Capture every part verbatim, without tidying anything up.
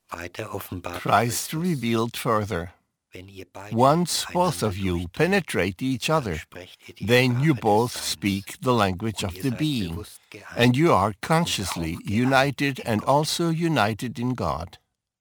Christ revealed further. Once both of you penetrate each other, then you both speak the language of the being, and you are consciously united and also united in God.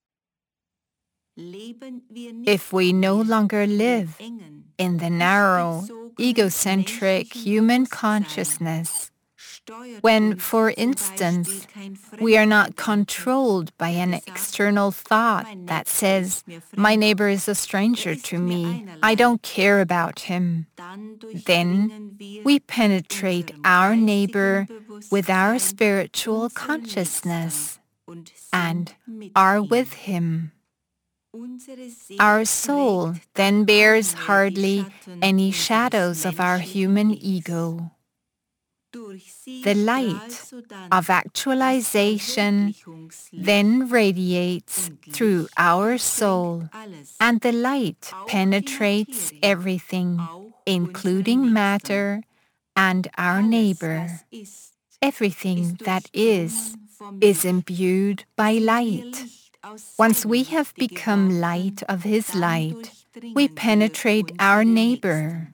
If we no longer live in the narrow, egocentric human consciousness, when, for instance, we are not controlled by an external thought that says, "My neighbor is a stranger to me, I don't care about him," then we penetrate our neighbor with our spiritual consciousness and are with him. Our soul then bears hardly any shadows of our human ego. The light of actualization then radiates through our soul, and the light penetrates everything, including matter and our neighbor. Everything that is, is imbued by light. Once we have become light of his light, we penetrate our neighbor.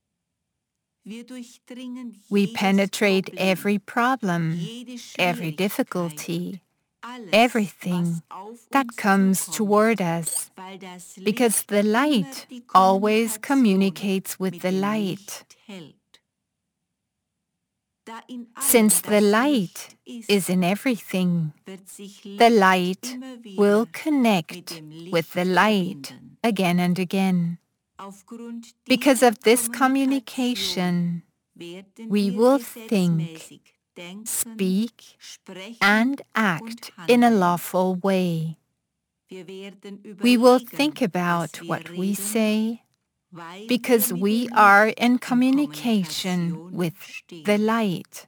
We penetrate every problem, every difficulty, everything that comes toward us, because the light always communicates with the light. Since the light is in everything, the light will connect with the light again and again. Because of this communication, we will think, speak, and act in a lawful way. We will think about what we say, because we are in communication with the light.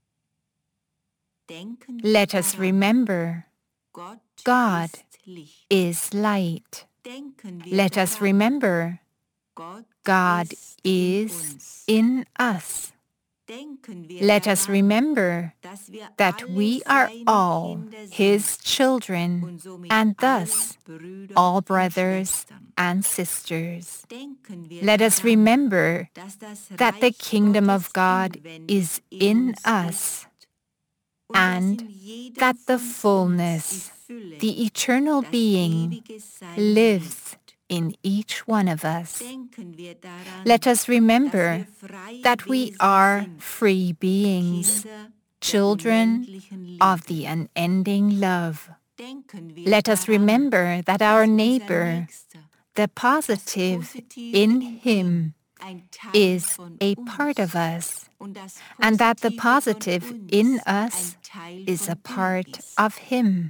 Let us remember, God is light. Let us remember, God is in us. Let us remember that we are all His children, and thus all brothers and sisters. Let us remember that the kingdom of God is in us, and that the fullness, the eternal being, lives in each one of us. Let us remember that we are free beings, children of the unending love. Let us remember that our neighbor, the positive in him, is a part of us, and that the positive in us is a part of him.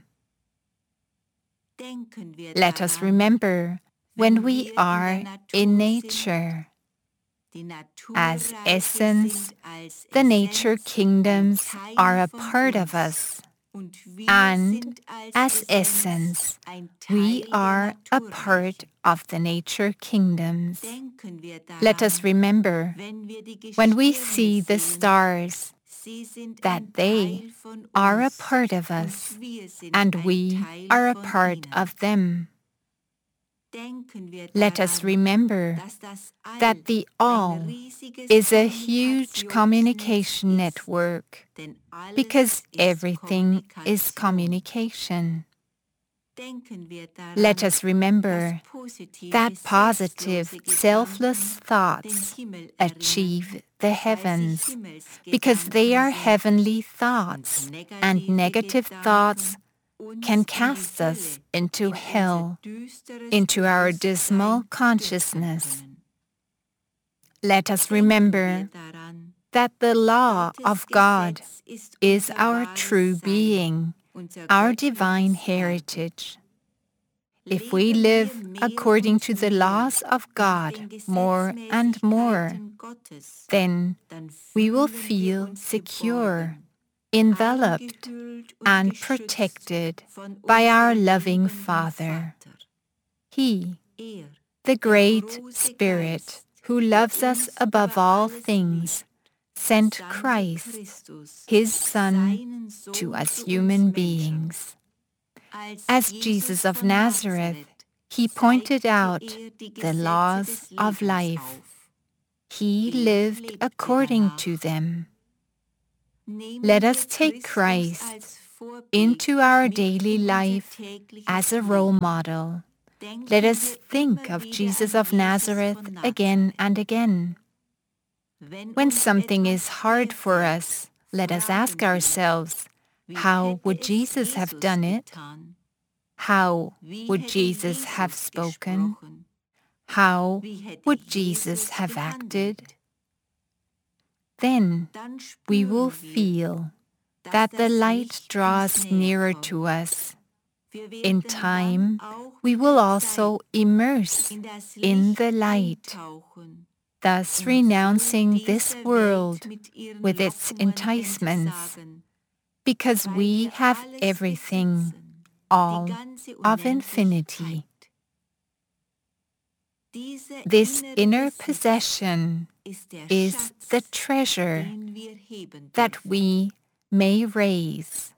Let us remember when we are in nature. As essence, the nature kingdoms are a part of us, and as essence, we are a part of the nature kingdoms. Let us remember, when we see the stars, that they are a part of us, and we are a part of them. Let us remember that the All is a huge communication network, because everything is communication. Let us remember that positive, selfless thoughts achieve the heavens, because they are heavenly thoughts, and negative thoughts can cast us into hell, into our dismal consciousness. Let us remember that the law of God is our true being, our divine heritage. If we live according to the laws of God more and more, then we will feel secure, enveloped, and protected by our loving Father. He, the great Spirit, who loves us above all things, sent Christ, His Son, to us human beings. As Jesus of Nazareth, he pointed out the laws of life. He lived according to them. Let us take Christ into our daily life as a role model. Let us think of Jesus of Nazareth again and again. When something is hard for us, let us ask ourselves, how would Jesus have done it? How would Jesus have spoken? How would Jesus have acted? Then we will feel that the light draws nearer to us. In time, we will also immerse in the light, thus renouncing this world with its enticements, because we have everything, all of infinity. This inner possession is the treasure that we may raise.